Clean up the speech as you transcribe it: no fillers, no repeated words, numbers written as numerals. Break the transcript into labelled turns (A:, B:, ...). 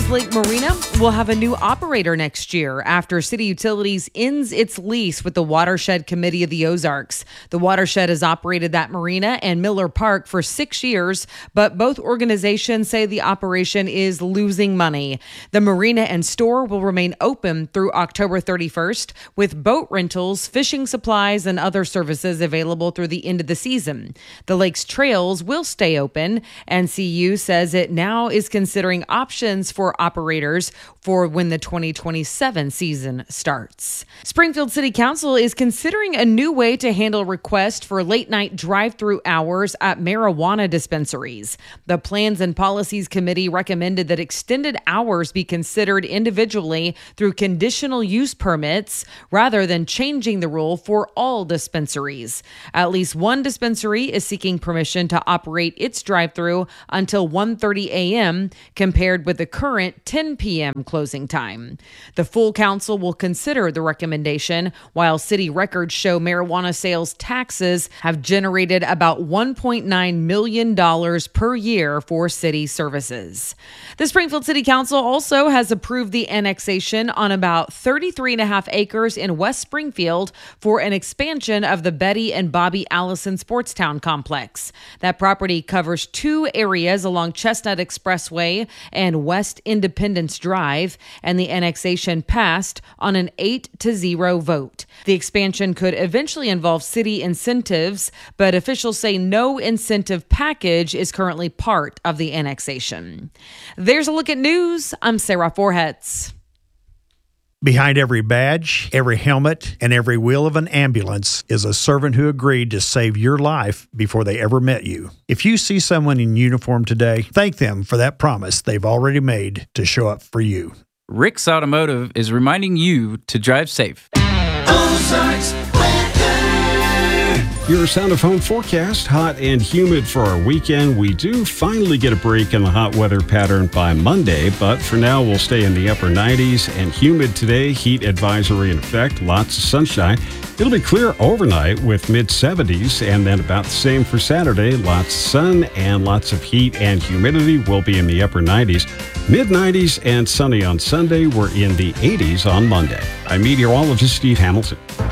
A: Hills Lake Marina will have a new operator next year after City Utilities ends its lease with the Watershed Committee of the Ozarks. The watershed has operated that marina and Miller Park for 6 years, but both organizations say the operation is losing money. The marina and store will remain open through October 31st, with boat rentals, fishing supplies, and other services available through the end of the season. The lake's trails will stay open, and CU says it now is considering options for operators for when the 2027 season starts. Springfield City Council is considering a new way to handle requests for late-night drive-through hours at marijuana dispensaries. The Plans and Policies Committee recommended that extended hours be considered individually through conditional use permits rather than changing the rule for all dispensaries. At least one dispensary is seeking permission to operate its drive-through until 1:30 a.m. compared with the current 10 p.m. closing time. The full council will consider the recommendation, while city records show marijuana sales taxes have generated about $1.9 million per year for city services. The Springfield City Council also has approved the annexation on about 33.5 acres in West Springfield for an expansion of the Betty and Bobby Allison Sportstown complex. That property covers 2 areas along Chestnut Expressway and West Independence Drive, and the annexation passed on an 8-0 vote. The expansion could eventually involve city incentives, but officials say no incentive package is currently part of the annexation. There's a look at news. I'm Sarah Forhetz.
B: Behind every badge, every helmet, and every wheel of an ambulance is a servant who agreed to save your life before they ever met you. If you see someone in uniform today, thank them for that promise they've already made to show up for you.
C: Rick's Automotive is reminding you to drive safe.
D: Ozarks Your Sound of Home forecast, hot and humid for our weekend. We do finally get a break in the hot weather pattern by Monday, but for now we'll stay in the upper 90s and humid today. Heat advisory in effect, lots of sunshine. It'll be clear overnight with mid-70s, and then about the same for Saturday. Lots of sun and lots of heat and humidity. Will be in the upper 90s. Mid-90s and sunny on Sunday. We're in the 80s on Monday. I'm meteorologist Steve Hamilton.